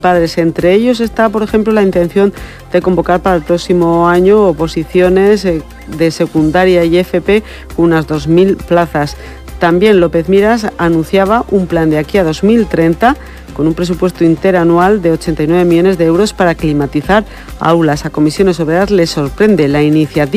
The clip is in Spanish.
padres. Entre ellos está, por ejemplo, la intención de convocar para el próximo año oposiciones de secundaria y FP con unas 2.000 plazas. También López Miras anunciaba un plan de aquí a 2030 con un presupuesto interanual de 89 millones de euros para climatizar aulas. A Comisiones Obreras les sorprende la iniciativa